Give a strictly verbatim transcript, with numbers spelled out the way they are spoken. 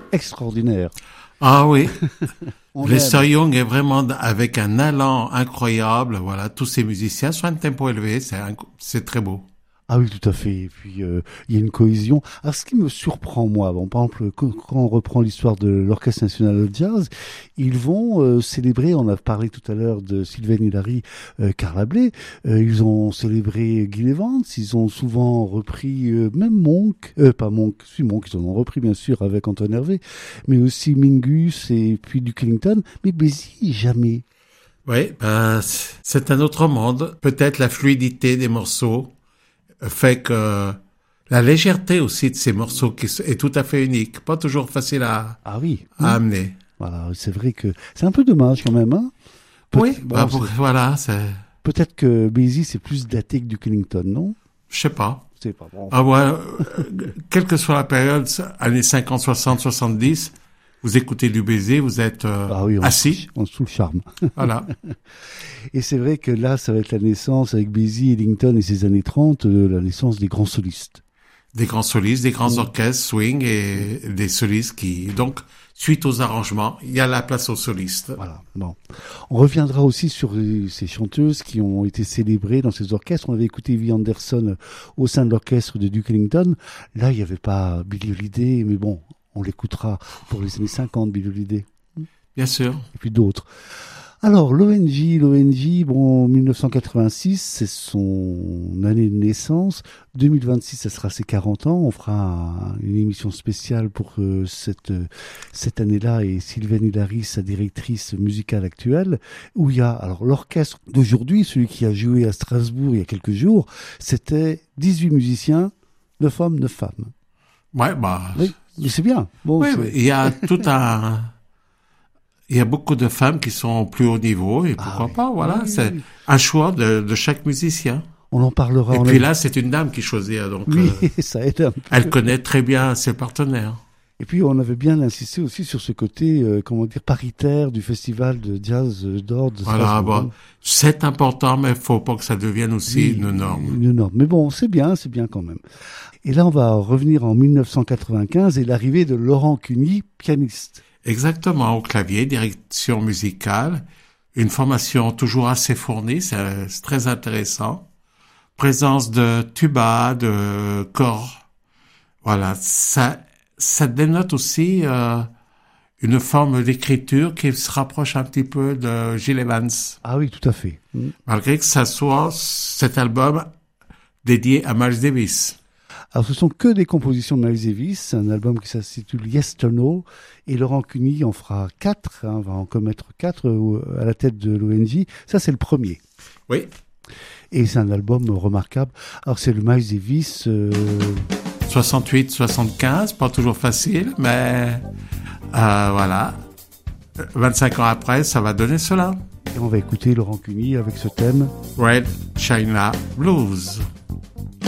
extraordinaire. Ah oui. Lester aime. Young est vraiment avec un allant incroyable. Voilà, tous ces musiciens sur un tempo élevé, c'est, inc- c'est très beau. Ah oui, tout à fait. Et puis, euh, il y a une cohésion. Alors, ce qui me surprend, moi, bon, par exemple, quand quand on reprend l'histoire de l'Orchestre National de Jazz, ils vont euh, célébrer, on a parlé tout à l'heure de Sylvain Hilary, euh, Carla Bley, euh, ils ont célébré Gil Evans, ils ont souvent repris euh, même Monk, euh, pas Monk, si Monk, ils en ont repris bien sûr avec Anton Hervé, mais aussi Mingus et puis Duke Ellington, mais Basie, jamais. Oui, ben, c'est un autre monde. Peut-être la fluidité des morceaux fait que la légèreté aussi de ces morceaux qui est tout à fait unique, pas toujours facile à, Ah oui. à Mmh. amener. Voilà, c'est vrai que c'est un peu dommage quand même, hein. Peut- Oui, bon, ben, pour- c'est- voilà, c'est, peut-être que Basie c'est plus daté que Duke Ellington, non? je sais pas. C'est pas bon. Ah ouais, euh, quelle que soit la période, années cinquante, soixante, soixante-dix, vous écoutez du baiser, vous êtes euh, Ah oui, on assis, on sous le charme. voilà. Et c'est vrai que là, ça va être la naissance avec Basie, Ellington et ses années trente, euh, la naissance des grands solistes. Des grands solistes, des grands Mm. orchestres, swing et des solistes qui, donc, suite aux arrangements, il y a la place aux solistes. Voilà. Bon, on reviendra aussi sur euh, ces chanteuses qui ont été célébrées dans ces orchestres. On avait écouté Evie Anderson au sein de l'orchestre de Duke Ellington. Là, il n'y avait pas Billie Holiday, mais bon, on l'écoutera pour les années cinquante, Billie Holiday. Bien sûr. Et puis d'autres. Alors, l'O N J, l'O N J, bon, mille neuf cent quatre-vingt-six, c'est son année de naissance. deux mille vingt-six, ça sera ses quarante ans. On fera un- une émission spéciale pour euh, cette, euh, cette année-là et Sylvain Hilary, sa directrice musicale actuelle, où il y a, alors, l'orchestre d'aujourd'hui, celui qui a joué à Strasbourg il y a quelques jours, c'était dix-huit musiciens, neuf hommes, neuf femmes. Ouais, bah, Oui, mais c'est bien. Bon, oui, c'est- mais il y a tout un, il y a beaucoup de femmes qui sont au plus haut niveau et pourquoi Ah oui. pas, voilà, Oui, c'est oui. un choix de, de chaque musicien. On en parlera. Et on puis a- là, c'est une dame qui choisit, donc oui, euh, ça aide un peu. elle connaît très bien ses partenaires. Et puis on avait bien insisté aussi sur ce côté, euh, comment dire, paritaire du festival de jazz euh, d'or de Voilà, Strasbourg. bon, c'est important, mais faut pas que ça devienne aussi Oui, une norme. Une norme. Mais bon, c'est bien, c'est bien quand même. Et là, on va revenir en mille neuf cent quatre-vingt-quinze et l'arrivée de Laurent Cuny, pianiste. Exactement, au clavier, direction musicale, une formation toujours assez fournie, c'est, c'est très intéressant. Présence de tuba, de corps. Voilà, ça, ça dénote aussi euh, une forme d'écriture qui se rapproche un petit peu de Gil Evans, Ah oui, tout à fait. Mm. malgré que ça soit cet album dédié à Miles Davis. Alors, ce sont que des compositions de Miles Davis, un album qui s'intitule Yes to No, et Laurent Cuny en fera quatre, hein, on va en commettre quatre euh, à la tête de l'O N J. Ça, c'est le premier. Oui, Et c'est un album remarquable. Alors, c'est le Miles Davis... euh, soixante-huit soixante-quinze, pas toujours facile, mais euh, voilà, vingt-cinq ans après, ça va donner cela. et on va écouter Laurent Cuny avec ce thème. Red China Blues.